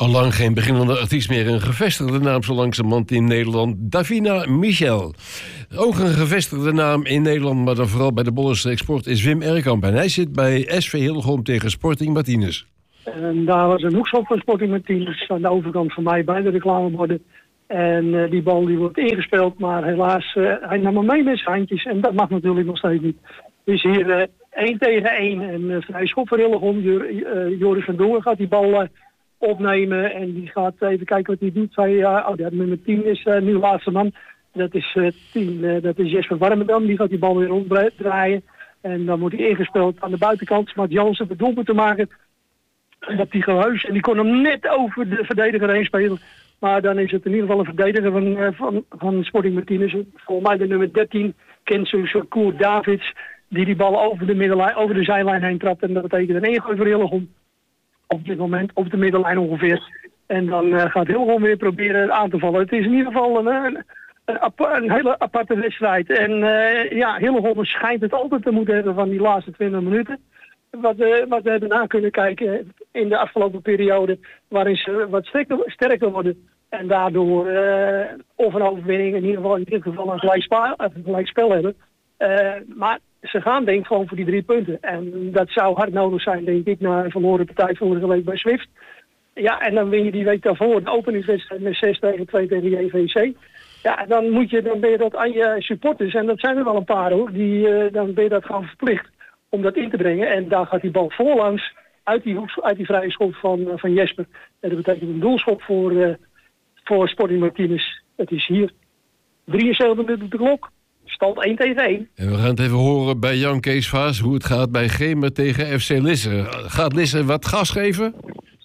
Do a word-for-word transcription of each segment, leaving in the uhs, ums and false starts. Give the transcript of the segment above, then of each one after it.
Al lang geen beginnende artiest meer, een gevestigde naam zo langzamerhand in Nederland. Davina Michel. Ook een gevestigde naam in Nederland, maar dan vooral bij de Bollenstreek Sport, is Wim Erkamp. En hij zit bij S V Hillegom tegen Sporting Martinez. En daar was een hoekschop van Sporting Martinez aan de overkant van mij bij de reclameborden. En uh, die bal die wordt ingespeeld, maar helaas, uh, hij nam hem mee met zijn handjes. En dat mag natuurlijk nog steeds niet. Dus hier uh, één tegen één en uh, vrij schop voor Hillegom. Jor, uh, Joris van Doorn gaat die bal uh, opnemen en die gaat even kijken wat hij doet. Hij, uh, oh, ja, nummer tien is uh, nu laatste man. Dat is, uh, tien, uh, dat is Jesper Warmerdam, die gaat die bal weer ronddraaien. En dan wordt hij ingespeeld aan de buitenkant. Smart Jansen het doelpunt te maken. En dat die gehuis, en die kon hem net over de verdediger heen spelen. Maar dan is het in ieder geval een verdediger van, uh, van, van Sporting Martinez. Volgens mij de nummer dertien, Kenzo Koer Davids, die die bal over de, middenlijn, over de zijlijn heen trapt. En dat betekent een ingooi voor Hillegom. Op dit moment op de middenlijn ongeveer. En dan uh, gaat Hillegom weer proberen aan te vallen. Het is in ieder geval een, een, een, een hele aparte wedstrijd. En uh, ja, Hillegom schijnt het altijd te moeten hebben van die laatste twintig minuten. Wat, uh, wat we hebben na kunnen kijken in de afgelopen periode, waarin ze wat sterker, sterker worden. En daardoor uh, of een overwinning, in ieder geval in dit geval een gelijkspel, een gelijkspel hebben. Uh, maar ze gaan denk ik gewoon voor die drie punten. En dat zou hard nodig zijn, denk ik, na een verloren partij vorige week bij Swift. Ja, en dan win je die week daarvoor de openingswedstrijd met zes tegen twee tegen J V C. Ja, dan, moet je, dan ben je dat aan je supporters, en dat zijn er wel een paar hoor, die, uh, dan ben je dat gewoon verplicht om dat in te brengen. En daar gaat die bal voorlangs uit die, hoek, uit die vrije schop van, uh, van Jesper. En dat betekent een doelschop voor, uh, voor Sporting Martinez. Het is hier drieënzeventig minuten op de klok. Stand één tegen één. En we gaan het even horen bij Jan Kees Vaas hoe het gaat bij Gemer tegen F C Lisse. Gaat Lisse wat gas geven?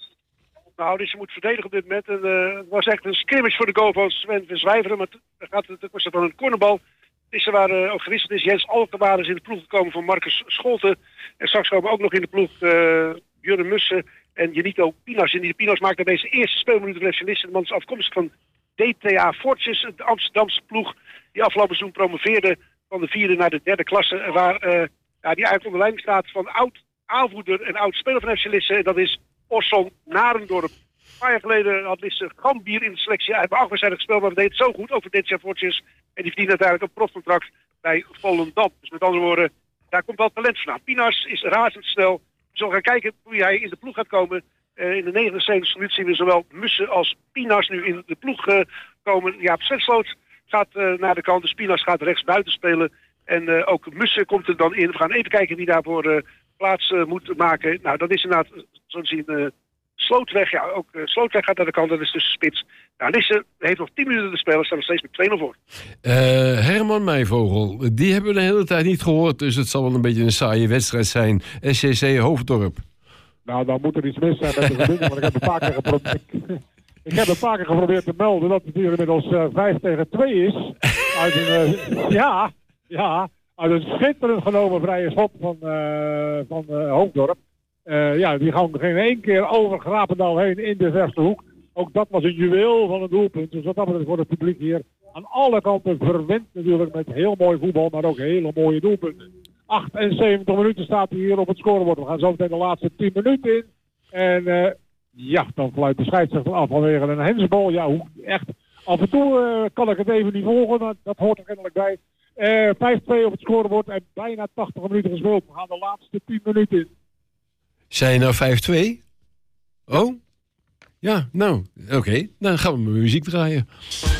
Nou, Lisse moet verdedigen op dit moment. En, uh, het was echt een scrimmage voor de goal van Sven Verzwijveren. Maar het was dan een cornerbal. Lisse waar uh, ook gewisseld is. Jens Alkemaar is in de ploeg gekomen van Marcus Scholten. En straks komen ook nog in de ploeg uh, Jurre Mussen en Janito Pinas. En die Pinas maakte deze eerste speelminuten van F C Lisse. De man is afkomstig van D T A Fortjes, de Amsterdamse ploeg die afgelopen seizoen promoveerde van de vierde naar de derde klasse. Waar uh, ja, die eigenlijk onder leiding staat van oud aanvoerder en oud speler van F C Lisse. En dat is Orson Narendorp. Een paar jaar geleden had Lisse Gambier in de selectie. Hij heeft acht wedstrijden gespeeld, maar hij deed het zo goed over D T A Fortjes. En die verdient uiteindelijk een profcontract bij Volendam. Dus met andere woorden, daar komt wel talent vandaan. Pinas is razendsnel. We zullen gaan kijken hoe hij in de ploeg gaat komen. Uh, in de negenenzeventigste minuut zien we zowel Mussen als Pinas nu in de ploeg uh, komen. Jaap Svensloot gaat uh, naar de kant. Dus Pinas gaat rechts buiten spelen. En uh, ook Mussen komt er dan in. We gaan even kijken wie daarvoor uh, plaats uh, moet maken. Nou, dat is inderdaad, zo te zien, uh, Slootweg. Ja, ook uh, Slootweg gaat naar de kant. Dat is tussen spits. Nou, Lisse heeft nog tien minuten te spelen. Staan nog steeds met twee nul voor. Uh, Herman Meijvogel, die hebben we de hele tijd niet gehoord. Dus het zal wel een beetje een saaie wedstrijd zijn. S C C Hoofddorp. Nou, dan moet er iets mis zijn met de verbinding. Want ik heb een paar keer geprobeerd... Ik heb een paar keer geprobeerd te melden dat het hier inmiddels uh, vijf tegen twee is. Uit een, uh, ja, ja, uit een schitterend genomen vrije schop van, uh, van uh, Hoofddorp. Uh, ja, die gaan geen één keer over Grapendal heen in de verste hoek. Ook dat was een juweel van een doelpunt. Dus wat dat betreft voor het publiek hier aan alle kanten verwend natuurlijk met heel mooi voetbal, maar ook hele mooie doelpunten. achtenzeventig minuten staat hij hier op het scorebord. We gaan zo meteen de laatste tien minuten in. En uh, ja, dan fluit de scheidsrechter af vanwege een hensbal. Ja, hoe, echt. Af en toe uh, kan ik het even niet volgen. Dat, dat hoort er kennelijk bij. Uh, vijf twee op het scorebord en bijna tachtig minuten gespeeld. We gaan de laatste tien minuten in. Zijn je nou vijf twee? Oh? Ja, nou, oké. Okay. Dan gaan we muziek draaien.